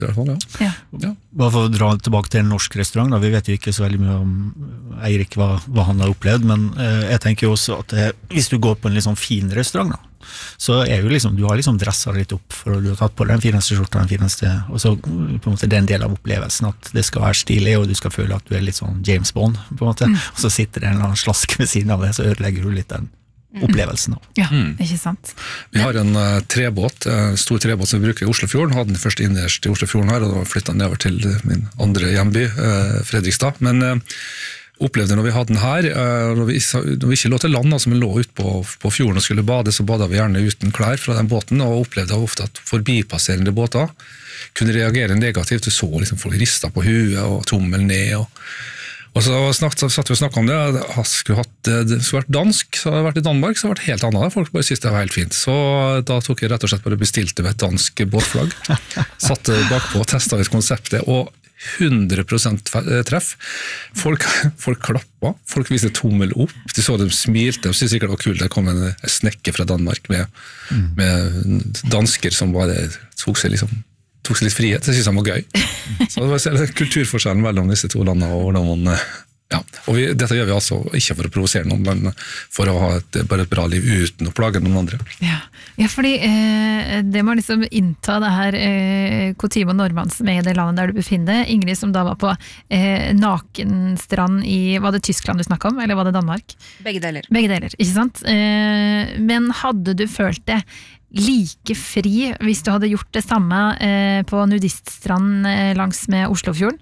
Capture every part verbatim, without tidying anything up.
I hvert fall, ja. Ja. Ja. Bare for å dra tilbake til en norsk restaurant, da. Vi vet jo ikke så veldig mye om Eirik, hva, hva han har opplevd, men eh, jeg tenker jo også at det, hvis du går på en litt sånn fin restaurant, da, så er jo liksom, du har liksom dresset litt opp, for du har tatt på den fineste skjorta, den fineste, og så på en måte det er en del av opplevelsen, at det skal være stilig, og du skal føle at du er litt sånn James Bond, på en måte, mm. og så sitter det en eller annen slask ved siden av det, så ødelegger du litt den opplevelsen. Ja, mm. ikke sant. Vi har en uh, trebåt, uh, stor trebåt som vi bruker i Oslofjorden, hadde den først innerst i Oslofjorden her, og da flyttet den nedover til min andre hjemby, uh, Fredrikstad, men uh, opplevde når vi hadde den her, når vi, når vi ikke lå til land, altså vi lå ut på, på fjorden og skulle bade, så badet vi gjerne uten klær fra den båten, og opplevde ofte at forbipasserende båter kunne reagere negativt. Du så liksom folk ristet på huet og tommel ned, og, og så snakket, satt vi og snakket om det, jeg skulle, hatt, det skulle vært dansk, så hadde det vært i Danmark, så hadde det vært helt annet, folk bare syntes det var helt fint. Så da tok jeg rett og slett bare bestilte med et dansk båtflagg, satte bakpå, testet et konseptet, og hundre prosent treff. Folk, folk klappa, folk viste tommel opp, de så dem smilte, de syntes sikkert det var kult, det kom en snekke fra Danmark med, mm. med dansker som bare tok seg, liksom, tok seg litt frihet, det synes jeg var gøy. Så det var kulturforskjellen mellom disse to landene, og hvordan man, ja, og vi, dette gjør vi altså ikke for å provosere noen, men for å ha et, bare et bra liv uten å plage noen andre. Ja, ja fordi eh, det må liksom innta det her eh, Cotimo Normans med i det landet der du befinner deg. Ingrid som da var på eh, nakenstrand i, var det Tyskland du snakket om, eller var det Danmark? Begge deler. Begge deler, ikke sant? Eh, men hadde du følt det like fri hvis du hadde gjort det samme eh, på nudiststrand eh, langs med Oslofjorden?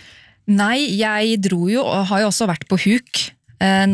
Nei, jeg dro jo, og har jo også vært på Huk, eh,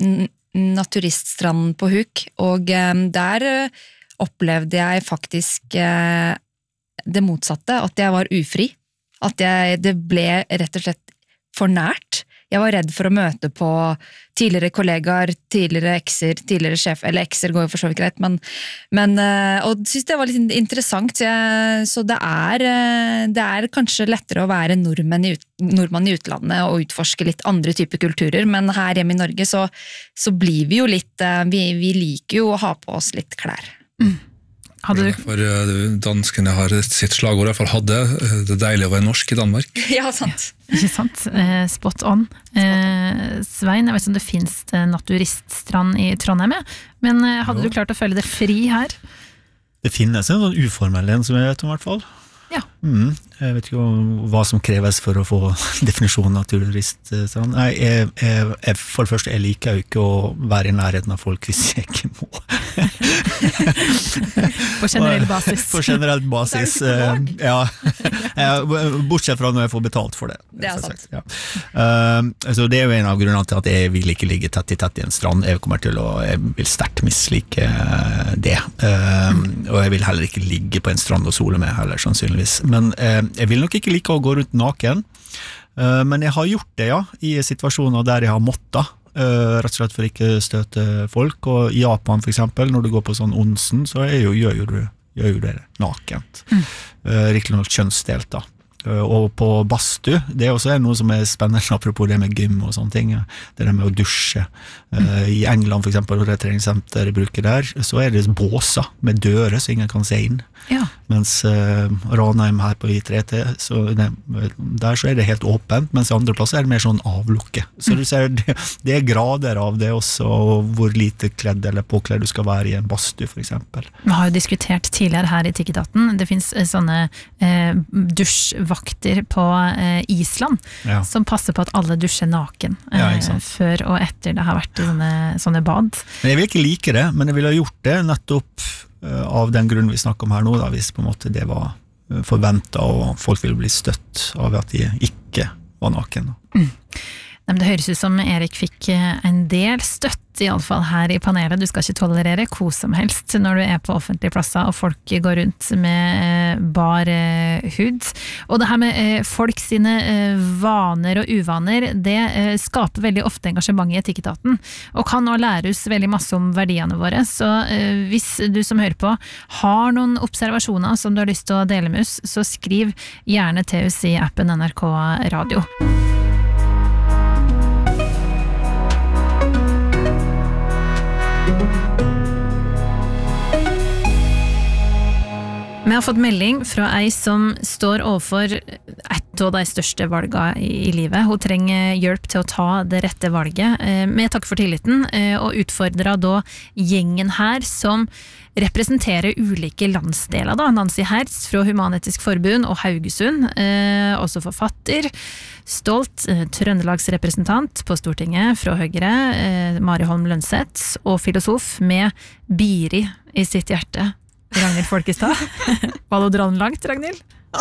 naturiststranden på Huk, og eh, der eh, opplevde jeg faktisk eh, det motsatte, at jeg var ufri, at jeg, det ble rett og slett for nært. Jeg var redd for å møte på tidligere kollegaer, tidligere ekser, tidligere sjef, eller ekser går jo for så vidt greit, men, men og synes det var litt interessant, så, jeg, så det, er, det er kanskje lettere å være nordmenn i, ut, nordmann i utlandet og utforske litt andre typer kulturer, men her hjemme i Norge så, så blir vi jo litt, vi, vi liker jo å ha på oss litt klær. Mm. Hadde du... For danskene har sitt slagord, i hvert fall hadde, det er deilig å være norsk i Danmark. Ja, sant. Ikke sant? Eh, spot on. Eh, Svein, jeg vet ikke om det finnes naturiststrand i Trondheim, men hadde jo. Du klart å føle det fri her? Det finnes en sånn uformell en som jeg vet om i hvert fall. Ja. Mm, jeg vet ikke hva som kreves for å få definisjonen av turiststrand. Nei, jeg, jeg, jeg, for det første, jeg liker jo ikke å være i nærheten av folk hvis jeg ikke må. På generell basis. På generell basis, ja. Bortsett fra når jeg får betalt for det. Det er sant. Ja. Uh, altså det er jo en av grunnene til at jeg vil ikke ligge tett i tett i en strand. Jeg kommer til å, jeg vil sterkt mislike det. Uh, og jeg vil heller ikke ligge på en strand og sole med heller, sannsynligvis. Men uh, jeg vil nok ikke like å gå rundt naken, uh, men jeg har gjort det, ja, i situasjoner der jeg har måttet, uh, rett og slett for ikke støte folk, og i Japan for eksempel, når du går på sånn onsen, så er jo, gjør, jo du, gjør jo det nakent. Mm. Uh, riktig nok kjønnsdelt da. Uh, og på bastu, det er også noe som er spennende, apropos det med gym og sånne ting, det der med å dusje. Uh, I England for eksempel, og det treningssenteret bruker der, så er det båser med dører, så ingen kan se inn. Ja. Mens uh, Ranheim her på I tre T, så det, der så er det helt åpent, mens i andre plasser er det mer sånn avlukke. Så mm. du ser, det, det er grader av det også, og hvor lite kledd eller påkledd du skal være i en bastu for eksempel. Vi har jo diskutert tidligere her i Ticketaten, det finnes sånne eh, dusjvakter på eh, Island, ja. Som passer på at alle dusjer naken eh, ja, før og etter det har vært sånne, sånne bad. Men jeg vil ikke like det, men jeg ville ha gjort det nettopp av den grunnen vi snakker om her nå, da, hvis på en måte det var forventet og folk ville bli støtt av at de ikke var naken. Mm. Det høres ut som Erik fikk en del støtt, i alle fall her i panelet. Du skal ikke tolerere hvor som helst når du er på offentlige plasser og folk går rundt med bar hud. Og det her med folk sine vaner og uvaner, det skaper veldig ofte engasjement i Ticketaten, og kan også lære oss veldig masse om verdiene våre. Så hvis du som hører på har noen observasjoner som du har lyst til å dele med oss, så skriv gjerne til oss i appen N R K Radio. Vi har fått melding fra ei som står overfor et av de største valgene i livet. Hun trenger hjelp til å ta det rette valget. Vi takker for tilliten og utfordrer da gjengen her som representerer ulike landsdeler. Da. Nancy Hertz fra Human-Etisk Forbund og Haugesund, også forfatter. Stolt Trøndelagsrepresentant på Stortinget fra Høyre, Mari Holm Lønseth, og filosof med Biri i sitt hjerte. Ragnhild Folkestad. Var det å dra den langt, Ragnhild?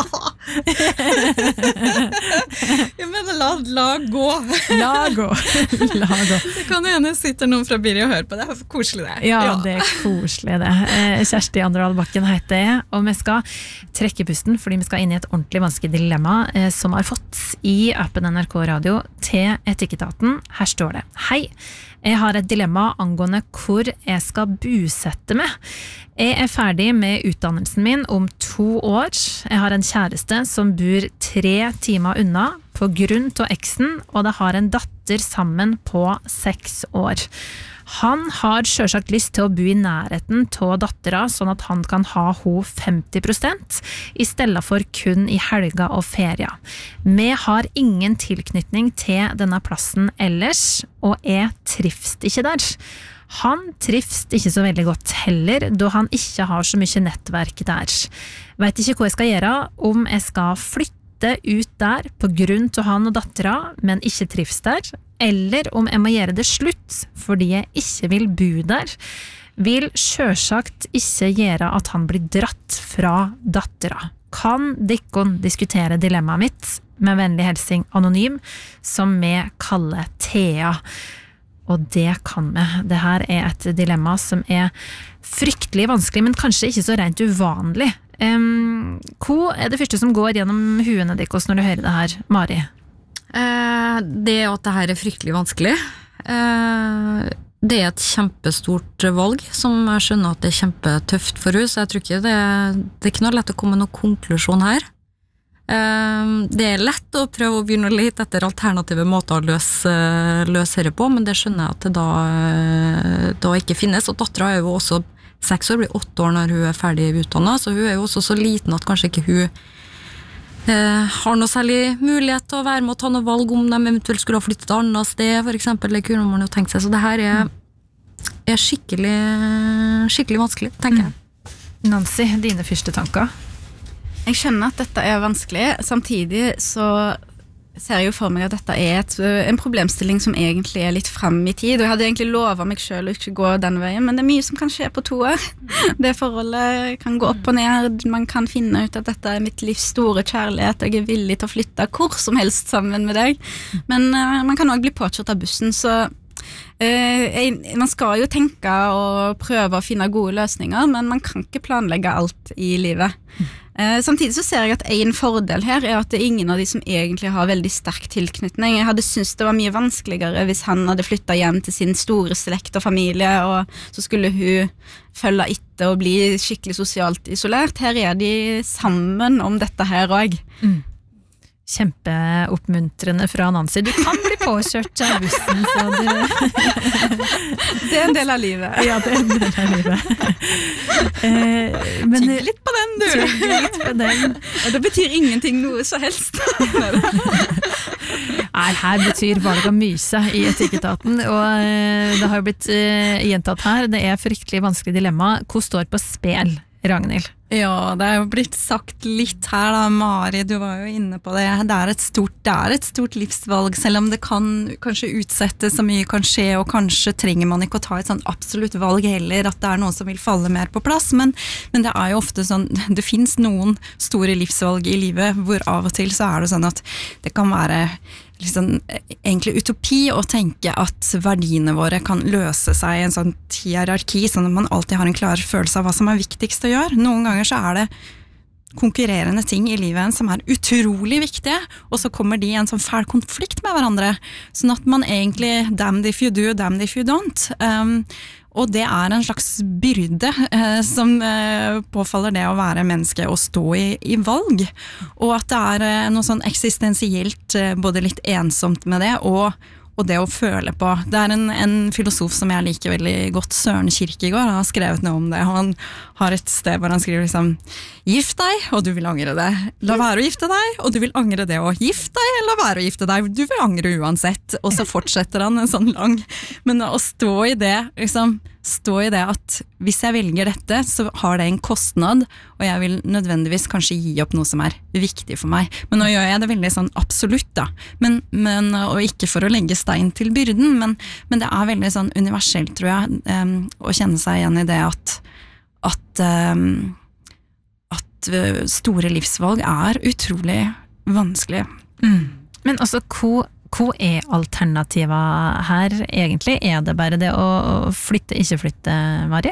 Ja, men la, la gå. La gå. La gå. Det kan jo hende sitter noen fra Biri og hører på det. Det er koselig det. Ja, ja, det er koselig det. Kjersti Anderdal Bakken heter jeg, og vi skal trekke pusten fordi vi skal inn i et ordentlig vanskelig dilemma som har fått i appen N R K Radio til Etikketaten. Her står det: Hei, jeg har et dilemma angående hvor jeg skal bosette meg. Jeg er ferdig med utdannelsen min om to år. Jeg har en kjæreste som bor tre timer unna på grunn av eksen, og det har en datter sammen på seks år. Han har selvsagt lyst til å bo i nærheten av dattera, sånn at han kan ha ho femti prosent, i stedet for kun i helga og feria. Vi har ingen tilknytning til denne plassen ellers, og jeg trives ikke der. Han trives ikke så veldig godt heller, da han ikke har så mye nettverk der. Vet ikke hva jeg skal gjøre, om jeg skal flytte ut der på grunn til han og dattera, men ikke trives der, eller om jeg må gjøre det slutt fordi jeg ikke vil bo der, vil selvsagt ikke gjøre at han blir dratt fra dattera. Kan Dikkon diskutere dilemmaet mitt med vennlig helsing anonym, som vi kaller Thea? Og det kan vi. Det her er et dilemma som er fryktelig vanskelig, men kanskje ikke så rent uvanlig. Um, hva er det første som går gjennom huene dikkos når du hører det her, Mari? Eh, det at det her er fryktelig vanskelig. Eh, det er et kjempestort valg, som jeg skjønner at det er kjempetøft for henne, så jeg tror ikke det, det er ikke noe lett å komme med noen konklusjon her. Det er lett å prøve å begynne å lete etter alternative måter å løse, løse dette på, men det skjønner jeg at det da, da ikke finnes. Og datteren er jo også seks år, blir åtte år når hun er ferdig utdannet, så hun er jo også så liten at kanskje ikke hun eh, har noe særlig mulighet til å være med og ta noe valg om de eventuelt skulle ha flyttet et annet sted, for eksempel. Det kunne man jo tenkt seg, så det her er, er skikkelig, skikkelig vanskelig, tenker jeg. Nancy, dine første tanker? Jeg skjønner at dette er vanskelig, samtidig så ser jeg jo for meg at dette er et, en problemstilling som egentlig er litt frem i tid, og jeg hadde egentlig lovet meg selv å ikke gå den veien, men det er mye som kan skje på to år. Det forholdet kan gå opp og ned, man kan finne ut at dette er mitt livs store kjærlighet, jeg er villig til å flytte hvor som helst sammen med deg, men uh, man kan også bli påkjørt av bussen, så Uh, jeg, man skal jo tenke og prøve å finne gode løsninger, men man kan ikke planlegge alt i livet. Uh, samtidig så ser jeg at en fordel her er at det er ingen av de som egentlig har veldig sterk tilknytning. Jeg hadde syntes det var mye vanskeligere hvis han hadde flyttet hjem til sin store slekt og familie, og så skulle hun følge etter og bli skikkelig sosialt isolert. Her er de sammen om dette her også. Mm. Kjempeoppmuntrende fra Nancy. Du kan bli påkjørt av bussen, så du... Det er en del av livet. Ja, det er en del av livet. Eh, men... Tygg litt på den, du! Tygg litt på den. Og det betyr ingenting noe så helst. Nei, her betyr valg av myse i Etikketaten, og eh, det har jo blitt eh, gjentatt her. Det er fryktelig vanskelig dilemma. Hvor står på spel, Ragnhild? Ja, det er jo blitt sagt litt her da, Mari, du var jo inne på det. Det er et stort, det er et stort livsvalg, selv om det kan kanskje utsette så mye kan skje, og kanskje trenger man ikke å ta et sånn absolutt valg heller, at det er noe som vil falle mer på plass, men, men det er jo ofte sånn, det finnes noen store livsvalg i livet, hvor av og til så er det sånn at det kan være liksom, egentlig utopi å tenke at verdiene våre kan løse seg i en sånn hierarki, sånn at man alltid har en klar følelse av hva som er viktigst å gjøre. Noen ganger så er det konkurrerende ting i livet som er utrolig viktige, og så kommer de i en sånn fæl konflikt med hverandre, sånn at man egentlig damned if you do, damned if you don't. Um, og det er en slags byrde eh, som eh, påfaller det å være menneske og stå i, i valg, og at det er eh, noe sånn eksistensielt, eh, både litt ensomt med det, og og det å føle på. Det er en, en filosof som jeg liker veldig godt, Søren Kierkegaard, han har skrevet noe om det. Han har et sted hvor han skriver liksom, gift deg, og du vil angre det. La være å gifte deg, og du vil angre det. Og gift deg, eller la være å gifte deg, du vil angre uansett. Og så fortsetter han en sånn lang. Men å stå i det, liksom, stå i det at hvis jeg velger dette, så har det en kostnad, og jeg vil nødvendigvis kanskje gi opp noe som er viktig for meg. Men nå gjør jeg det veldig sånn absolutt da, men, men, og ikke for å legge stein til byrden, men, men det er veldig sånn universelt, tror jeg, um, å kjenne seg igjen i det at, at, um, at store livsvalg er utrolig vanskelig. Mm. Men altså, hvor Hva er alternativa her egentlig? Er det bare det å flytte, ikke flytte, Mari?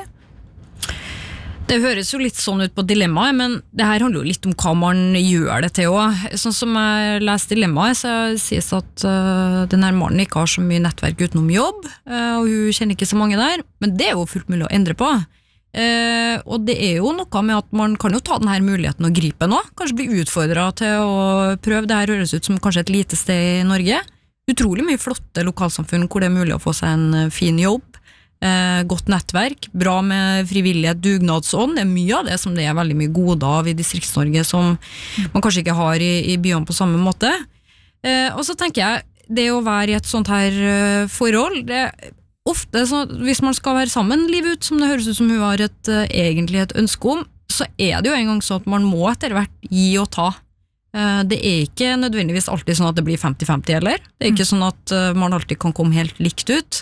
Det høres jo litt sånn ut på dilemmaet, men det her handler jo litt om hva man gjør det til også. Sånn som jeg leser dilemmaet, så sies at uh, den her mannen ikke har så mye nettverk utenom jobb, uh, og hun kjenner ikke så mange der, men det er jo fullt mulig å endre på. Uh, og det er jo noe med at man kan jo ta denne muligheten og gripe nå, kanskje bli utfordret til å prøve. Det her høres ut som kanskje et lite sted i Norge. Utrolig mye flotte lokalsamfunn hvor det er mulig å få seg en fin jobb, eh, godt nettverk, bra med frivillighet, dugnadsånd. Det er mye av det som det er veldig mye gode av i Distrikts-Norge som man kanskje ikke har i, i byene på samme måte. Eh, og så tenker jeg, det å være i et sånt her uh, forhold, det er ofte sånn, hvis man skal være sammen livet ut, som det høres ut som hun har et, uh, egentlig et ønske om, så er det jo en gang sånn at man må etter hvert gi og ta. Det er ikke nødvendigvis alltid sånn at det blir femti femti heller. Det er ikke sånn at man alltid kan komme helt likt ut.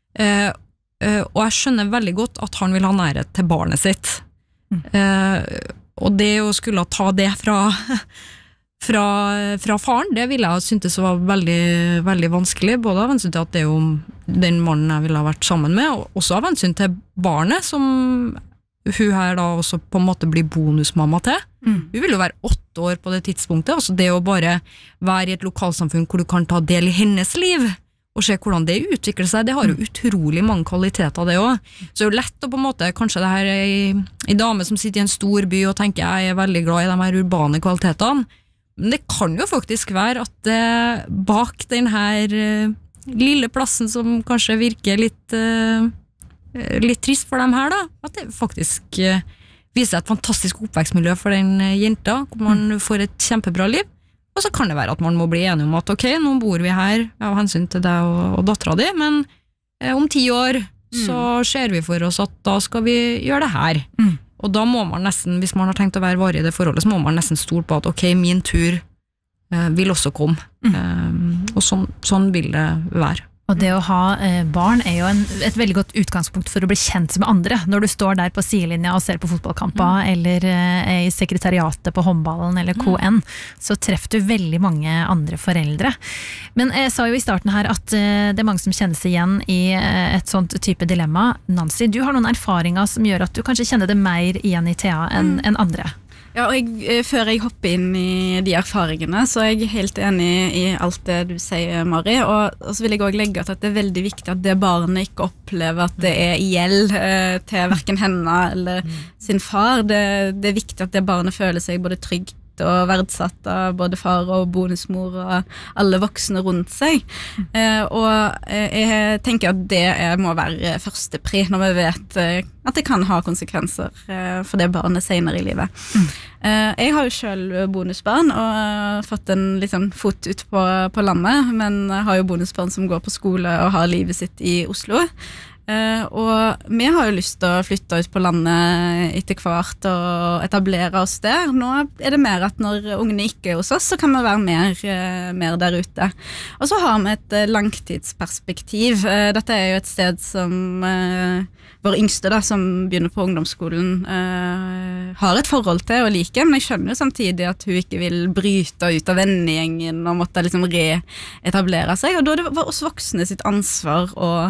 Og jeg skjønner veldig godt at han vil ha nærhet til barnet sitt. Og det å skulle ta det fra, fra, fra faren, det ville jeg syntes var veldig, veldig vanskelig, både av hensyn til at det er jo den mannen jeg ville ha vært sammen med, og også av hensyn til barnet, som hun her da også på en måte blir bonusmamma til. Mm. Hun vil jo være åtte år på det tidspunktet, altså det å bare være i et lokalsamfunn hvor du kan ta del i hennes liv, og se hvordan det utvikler seg, det har jo utrolig mange kvaliteter det også. Så det er jo lett å på en måte, kanskje det her er en dame som sitter i en stor by og tenker jeg er veldig glad i de her urbane kvalitetene, men det kan jo faktisk være at det, bak den her uh, lille plassen som kanskje virker litt uh, litt trist for dem her da, at det faktisk uh, viser et fantastisk oppvekstmiljø for den uh, jenta, hvor man får et kjempebra liv, og så kan det være at man må bli enige om at ok, nå bor vi her av hensyn til deg og, og datteren din, men uh, om ti år mm. så ser vi for oss at da skal vi gjøre det her. Mm. Og da må man nesten, hvis man har tenkt å være varig i det forholdet, så må man nesten stole på at ok, min tur uh, vil også komme. Mm. Uh, og sånn, sånn vil det være. Og det å ha eh, barn er jo en, et veldig godt utgangspunkt for å bli kjent med andre. Når du står der på sidelinja og ser på fotballkamper, mm. eller eh, i sekretariatet på håndballen, eller K N, mm. så treffer du veldig mange andre foreldre. Men jeg sa jo i starten her at eh, det er mange som kjenner seg igjen i eh, et sånt type dilemma. Nancy, du har noen erfaringer som gjør at du kanskje kjenner det mer igjen i Thea enn mm. enn andre. Ja, og jeg, før jeg hopper inn i de erfaringene, så er jeg helt enig i alt det du sier, Mari, og, og så vil jeg også legge til at det er veldig viktig at det barnet ikke opplever at det er gjeld eh, til hverken henne eller sin far. Det, det er viktig at det barnet føler seg både trygt og verdsatt av både far og bonusmor og alle voksne rundt seg. Eh, og jeg tenker at det er, må være første pri når vi vet eh, at det kan ha konsekvenser eh, for det barnet senere i livet. Mm. Eh, jeg har jo selv bonusbarn og uh, fått en liksom, fot ut på, på landet, men jeg har jo bonusbarn som går på skole og har livet sitt i Oslo. Uh, og vi har jo lyst til å flytte ut på landet etter hvert og etablere oss der. Nå er det mer at når ungene ikke er hos oss, så kan vi være mer, uh, mer der ute. Og så har vi et uh, langtidsperspektiv. Uh, dette er jo et sted som uh, vår yngste da, som begynner på ungdomsskolen, uh, har et forhold til og liker, men jeg skjønner jo samtidig at hun ikke vil bryte ut av vennegjengen og måtte liksom reetablere seg, og da er det oss voksne sitt ansvar å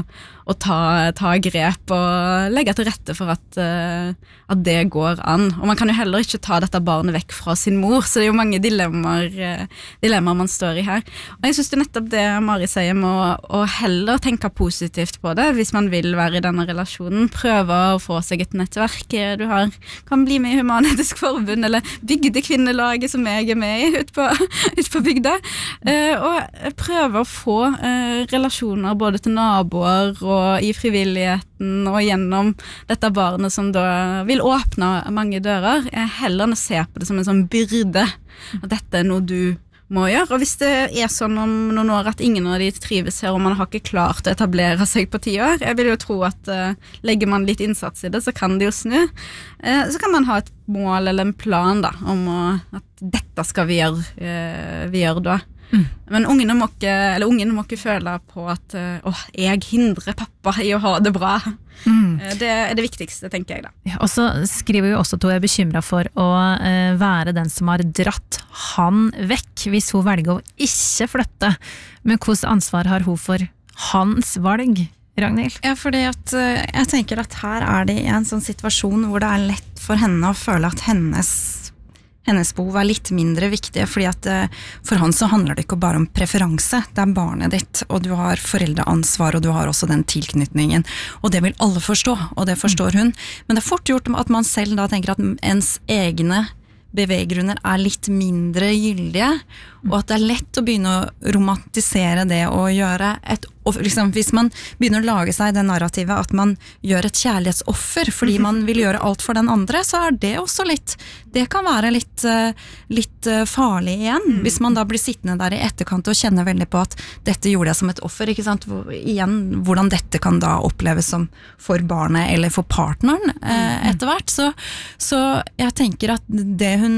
å ta, ta grep og legge til rette for at, uh, at det går an. Og man kan jo heller ikke ta dette barnet vekk fra sin mor, så det er jo mange dilemmaer, uh, dilemmaer man står i her. Og jeg synes det er nettopp det Mari sier med å, å heller tenke positivt på det, hvis man vil være i denne relasjonen, prøve å få seg et nettverk. Du har, kan bli med i Human-Etisk Forbund, eller Bygdekvinnelaget som jeg er med i ut på, ut på bygda, uh, og prøve å få uh, relasjoner både til naboer og og i frivilligheten og gjennom dette barnet som da vil åpne mange dører, heller enn å se på det som en sånn byrde, at dette er noe du må gjøre. Og hvis det er sånn om noen år at ingen av de trives her, og man har ikke klart å etablere seg på ti år, jeg vil jo tro at uh, legger man litt innsats i det, så kan det jo snu. Uh, så kan man ha et mål eller en plan da, om å, at dette skal vi gjøre, uh, vi gjør da. Mm. Men ungene må ikke, eller ungene må ikke føle på at uh, åh, jeg hindrer pappa i å ha det bra. Mm. Uh, det er det viktigste, tenker jeg da. Ja, og så skriver jo også at hun er bekymret for å uh, være den som har dratt han vekk, hvis hun velger å ikke flytte. Men hvordan ansvar har hun for hans valg, Ragnhild? Ja, fordi at uh, jeg tenker at her er det en sånn situasjon hvor det er lett for henne å føle at hennes hennes behov er litt mindre viktige, fordi at for han så handler det ikke bare om preferanse, det er barnet ditt, og du har foreldreansvar, og du har også den tilknytningen, og det vil alle forstå, og det forstår hun, men det er fort gjort at man selv da tenker at ens egne beveggrunner er litt mindre gyldige, og at det er lett å begynne å romantisere det og gjøre et, og liksom, hvis man begynner å lage seg det narrativet at man gjør et kjærlighetsoffer fordi man vil gjøre alt for den andre, så er det også litt, det kan være litt, litt farlig igjen, hvis man da blir sittende der i etterkant og kjenner veldig på at dette gjorde jeg som et offer, ikke sant? Igjen, hvordan dette kan da oppleves som for barnet eller for partneren eh, etter hvert, så, så jeg tenker at det hun,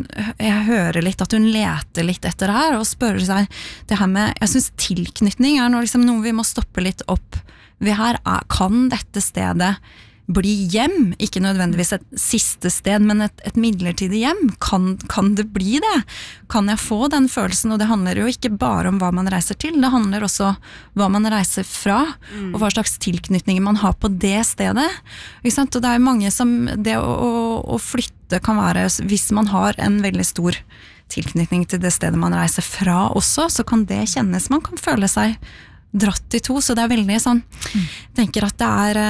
jeg hører litt at hun leter litt etter det her, og spør seg det her med, jeg synes tilknytning er noe, liksom, noe vi må stoppe litt opp ved her, er, kan dette stedet bli hjem, ikke nødvendigvis et siste sted, men et, et midlertidig hjem, kan, kan det bli det? Kan jeg få den følelsen? Og det handler jo ikke bare om hva man reiser til, det handler også hva man reiser fra, mm. og hva slags tilknytninger man har på det stedet. Ikke sant? Og det er jo mange som, det å, å, å flytte kan være, hvis man har en veldig stor tilknytning til det stedet man reiser fra også, så kan det kjennes, man kan føle seg dratt i to, så det er veldig sånn, mm. jeg tenker at det er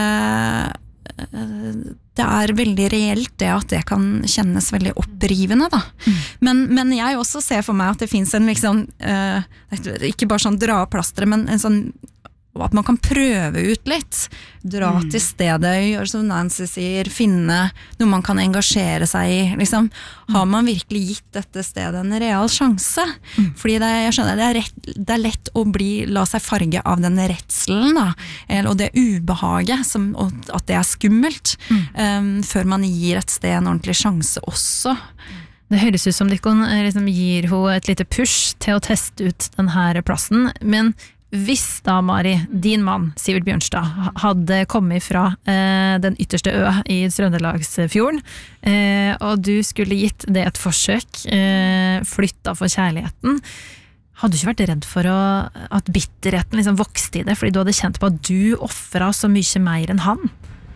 det er veldig reelt det at det kan kjennes veldig opprivende da. Mm. Men, men jeg også ser for meg at det finnes en liksom, uh, ikke bare sånn dra av plasteret, men en sånn at man kan prøve ut litt, dra mm. til stedet, gjøre som Nancy sier, finne noe man kan engasjere seg i, liksom, har man virkelig gitt dette stedet en real sjanse? Mm. Fordi det, jeg skjønner, det er, rett, det er lett å bli, la seg farge av den redselen da, og det ubehaget, som, og at det er skummelt, mm. um, før man gir et sted en ordentlig sjanse også. Det høres ut som de kan, liksom, gir hun et lite push til å teste ut denne plassen, men hvis da, Mari, din mann, Sivert Bjørnstad, hadde kommet fra eh, den ytterste ø i Trøndelagsfjorden, eh, og du skulle gitt det et forsøk, eh, flytta for kjærligheten, hadde du ikke vært redd for å, at bitterheten liksom vokste i det, fordi du hadde kjent på at du offret så mye mer enn han?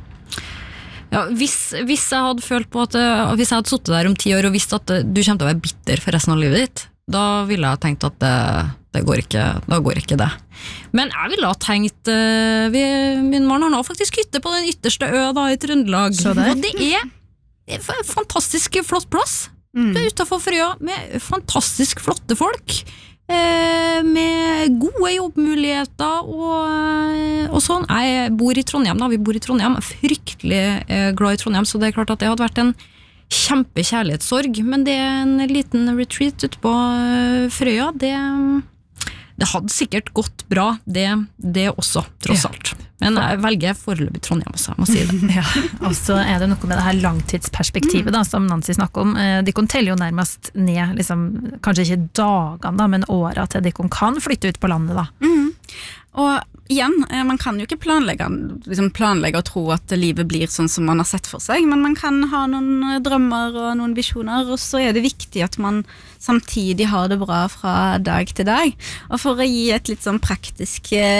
Ja, hvis, hvis jeg hadde følt på at, hvis jeg hadde suttet der om ti år og visst at du kommer til å være bitter for resten av livet ditt, da ville jeg tenkt at det, det går ikke, da går ikke det. Men jeg ville ha tenkt, uh, vi, min mann har nå faktisk hytte på den ytterste ø da, i Trøndelag, og det er en fantastisk flott plass. Mm. Du er utenfor Frøya med fantastisk flotte folk, eh, med gode jobbmuligheter og, og sånn. Jeg bor i Trondheim da, vi bor i Trondheim, fryktelig eh, glad i Trondheim, så det er klart at det hadde vært en kjempekjærlighetssorg, men det er en liten retreat ute på Frøya, det, det hadde sikkert gått bra, det, det også, tross alt. Men jeg velger foreløpig Trondheim også, jeg må si det. Ja, og så er det noe med det her langtidsperspektivet da, som Nancy snakker om. De kan telle jo nærmest ned, liksom, kanskje ikke dagene da, men året til de kan flytte ut på landet da. Mm. Og igjen, man kan jo ikke planlegge, liksom planlegge og tro at livet blir sånn som man har sett for seg, men man kan ha noen drømmer og noen visjoner, og så er det viktig at man samtidig har det bra fra dag til dag. Og for å gi et litt sånn praktisk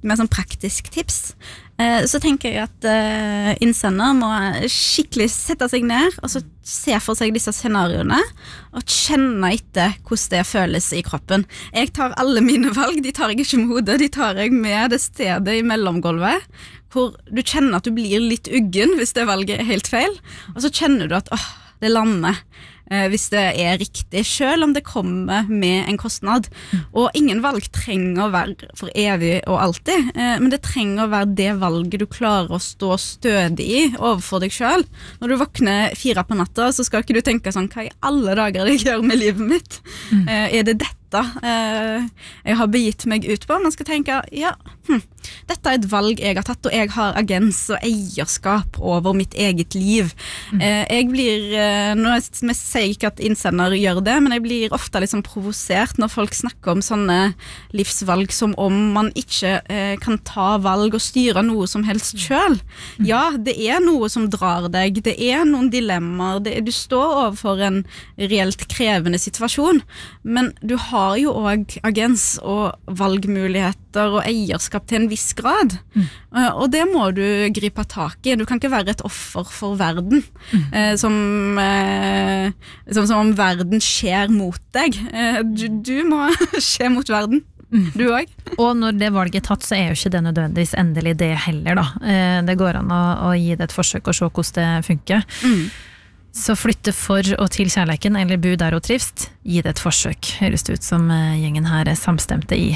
med sånn praktisk tips, eh, så tenker jeg at eh, innsender må skikkelig sette seg ned, og så se for seg disse scenarioene, og kjenne etter hvordan det føles i kroppen. Jeg tar alle mine valg, de tar jeg ikke med hodet, de tar jeg med det stedet i mellomgulvet, hvor du kjenner at du blir litt uggen hvis det valget er helt feil, og så kjenner du at åh, det lander. Hvis det er riktig, selv om det kommer med en kostnad. Og ingen valg trenger å være for evig og alltid, men det trenger å være det valget du klarer å stå stødig i overfor deg selv. Når du våkner fire på natta, så skal ikke du tenke sånn, hva i alle dager jeg gjør med livet mitt? Mm. Er det dette jeg har begitt meg ut på? Man skal tenke, ja, hm, dette er et valg jeg har tatt, og jeg har agens og eierskap over mitt eget liv. Mm. Jeg blir, nå sier jeg ikke at innsender gjør det, men jeg blir ofte liksom provosert når folk snakker om sånne livsvalg som om man ikke eh, kan ta valg og styre noe som helst selv. Mm. Ja, det er noe som drar deg, det er noen dilemmaer, det, du står overfor en reelt krevende situasjon, men du har jo også agens og valgmuligheter og eierskap til en viss grad. Mm. Og det må du gripe tak i. Du kan ikke være et offer for verden, mm. eh, som, eh, som, som om verden skjer mot deg. Eh, du, du må skje mot verden. Du også. Og når det valget er tatt, så er jo ikke det nødvendigvis endelig det heller da. Eh, det går an å, å gi det et forsøk og se hvordan det funker. Mm. Så flytte for og til kjærleiken, eller bo der og trivst, gi det et forsøk. Høres det ut som gjengen her er samstemte i.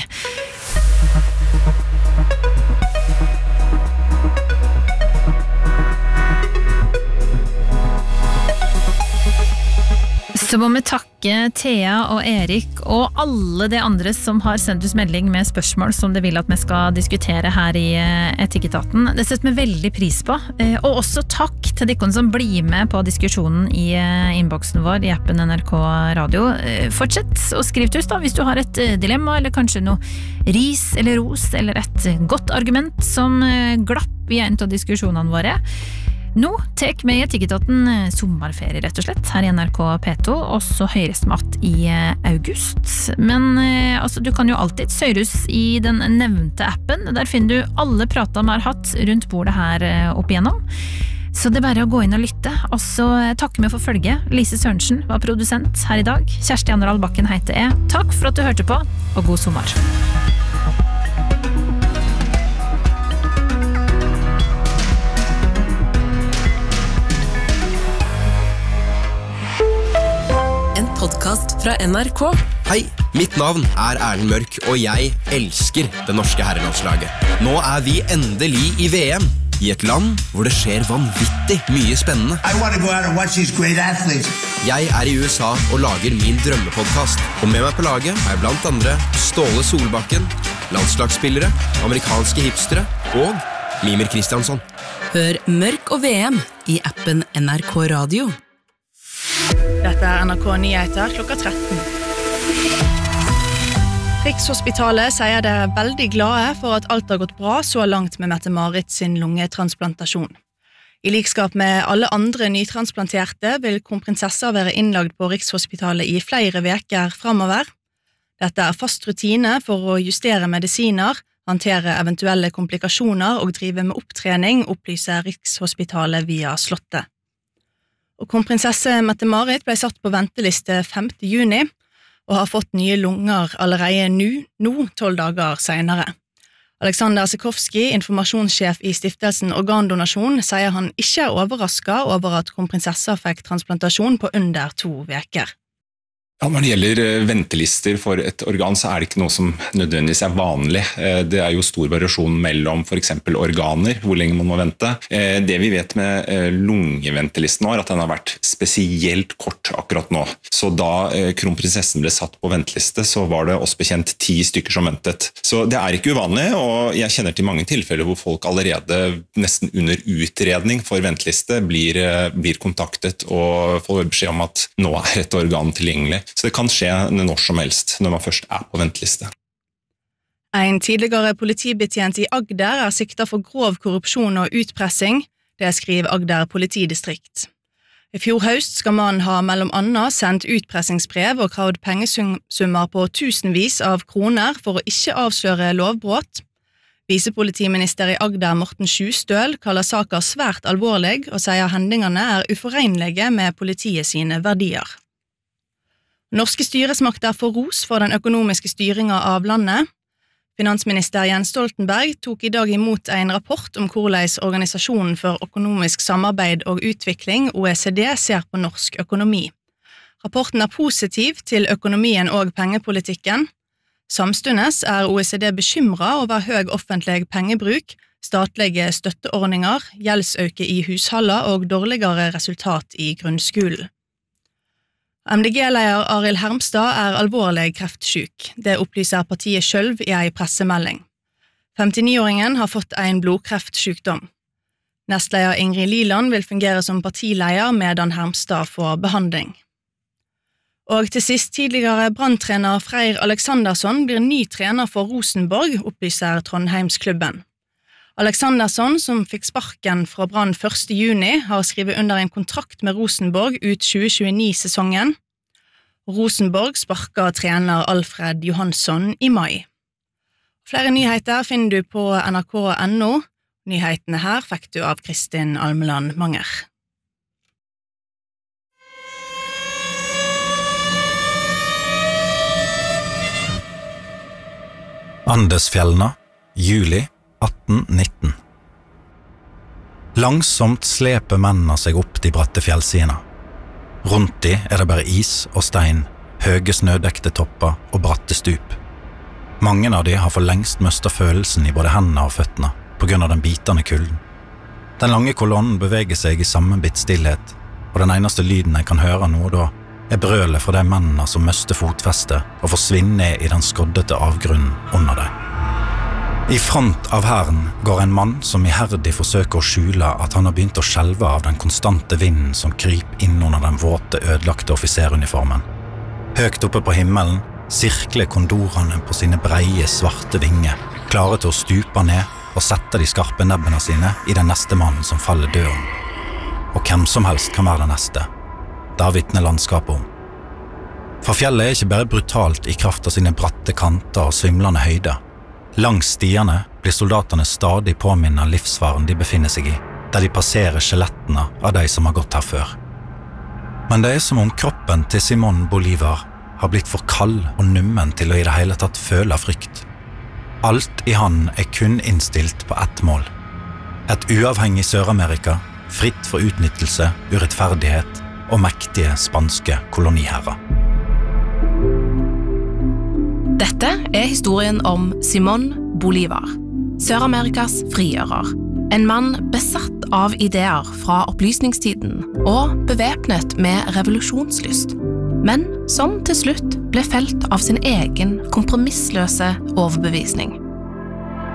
Så må vi takke Thea og Erik og alle de andre som har sendt oss melding med spørsmål som de vil at vi skal diskutere her i Etikketaten. Det setter vi veldig pris på. Og også takk til dere som blir med på diskusjonen i innboksen vår i appen N R K Radio. Fortsett å skrive til oss da, hvis du har et dilemma, eller kanskje noe ris eller ros, eller et godt argument som glapp i en av diskusjonene våre. Nå tek vi i Etikketaten sommerferie rett og slett her i N R K P to, og så høres vi att i august. Men altså, du kan jo alltid søyres i den nevnte appen. Der finner du alle prater vi har hatt rundt bordet her opp igjennom. Så det er bare å gå inn og lytte. Og så takker vi for følget. Lise Sørensen var produsent her i dag. Kjersti Anderhall Bakken heter jeg. Takk for at du hørte på, og god sommer. Podcast fra N R K. Hei, mitt navn er Erlend Mørk, og jeg elsker det norske herrelandslaget. Nå er vi endelig i V M, i et land hvor det skjer vanvittig mye spennende. I want to go out and watch these great athletes. Jeg er i U S A og lager min drømmepodcast, og med meg på laget er blant andre Ståle Solbakken, landslagsspillere, amerikanske hipstere og Mimir Kristiansson. Hør Mørk og V M i appen N R K Radio. Dette er N R K Nyheter klokka tretten. Rikshospitalet sier det er veldig glade for at alt har gått bra så langt med Mette-Marit sin lungetransplantasjon. I likskap med alle andre nytransplanterte vil kronprinsessa være innlagd på Rikshospitalet i flere veker fremover. Dette er fast rutine for å justere medisiner, håndtere eventuelle komplikasjoner og drive med opptrening, opplyser Rikshospitalet via Slottet. Og kronprinsesse Mette-Marit ble satt på venteliste femte juni, og har fått nye lunger allerede nå, nå tolv dager senere. Alexander Sikorski, informasjonssjef i stiftelsen Organdonasjon, sier han ikke er overrasket over at kronprinsessa fikk transplantasjon på under to veker. Ja, når det gjelder ventelister for et organ, så er det ikke noe som nødvendigvis er vanlig. Det er jo stor variasjon mellom for eksempel organer, hvor lenge man må vente. Det vi vet med lungeventelisten var at den har vært spesielt kort akkurat nå. Så da kronprinsessen ble satt på venteliste, så var det oss bekjent ti stykker som ventet. Så det er ikke uvanlig, og jeg kjenner til mange tilfeller hvor folk allerede nesten under utredning for venteliste blir, blir kontaktet og får beskjed om at nå er et organ tilgjengelig. Så det kan skje når som helst, når man først er på venteliste. En tidligere politibetjent i Agder er siktet for grov korrupsjon og utpressing, det skriver Agder politidistrikt. I fjor høst skal mannen ha mellom annet sendt utpressingsbrev og kravd pengesummer på tusenvis av kroner for å ikke avsløre lovbrott. Visepolitiminister i Agder Morten Sjustøl kaller saker svært alvorlig og sier hendingene er uforenlige med politiet sine verdier. Norske styresmakter får ros for den økonomiske styringen av landet. Finansminister Jens Stoltenberg tok i dag imot en rapport om hvordan Organisasjonen for økonomisk samarbeid og utvikling, O E C D, ser på norsk økonomi. Rapporten er positiv til økonomien og pengepolitikken. Samstundes er O E C D bekymret over høy offentlig pengebruk, statlige støtteordninger, gjeldsøke i husholder og dårligere resultat i grunnskolen. M D G-leder Arild Hermstad er alvorlig kreftsyk. Det opplyser partiet selv i en pressemelding. femtini-åringen har fått en blodkreftsykdom. Nestleder Ingrid Liland vil fungere som partileder medan Hermstad får behandling. Og til sist tidligere branntrener Freyr Aleksandersson blir ny trener for Rosenborg, opplyser Trondheimsklubben. Aleksandersson, som fikk sparken fra Brann første juni, har skrivet under en kontrakt med Rosenborg ut tjue tjueni-sesongen. Rosenborg sparker trener Alfred Johansson i mai. Flere nyheter finner du på N R K punkt N O. Nyhetene her fikk du av Kristin Almeland Manger. Andesfjellene, juli atten nitten. Langsomt sleper mennene seg opp de bratte fjellsidene. Rundt de er det bare is og stein, høye snødekte topper og bratte stup. Mange av de har for lengst mistet følelsen i både hendene og føttene på grunn av den bitende kulden. Den lange kolonnen beveger seg i sammenbitt stillhet, og den eneste lyden jeg kan høre nå da, er brølet fra de mennene som mister fotfeste og forsvinner i den skoddete avgrunnen under dem. I front av hæren går en mann som iherdig forsøker å skjule at han har begynt å skjelve av den konstante vinden som kryper inn under den våte, ødelagte offiseruniformen. Høgt oppe på himmelen sirkler kondorene på sine breie, svarte vinger, klare til å stupe ned og sette de skarpe nebbene sine i den neste mannen som faller døren. Og hvem som helst kan være den neste. Da vitner landskapet om. For fjellet er ikke bare brutalt i kraft av sine bratte kanter og svimlende høyder. Langs stiene blir soldatene stadig påminnet livsfaren de befinner seg i, der de passerer skjelettene av de som har gått her før. Men det er som om kroppen til Simon Bolivar har blitt for kald og nummen til å i det hele tatt føle frykt. Alt i han er kun innstilt på ett mål. Et uavhengig Sør-Amerika, fritt for utnyttelse, urettferdighet og mektige spanske koloniherrer. Dette er historien om Simón Bolívar, Sør-Amerikas frigjører. En mann besatt av ideer fra opplysningstiden og bevæpnet med revolusjonslyst, men som til slutt ble felt av sin egen kompromissløse overbevisning.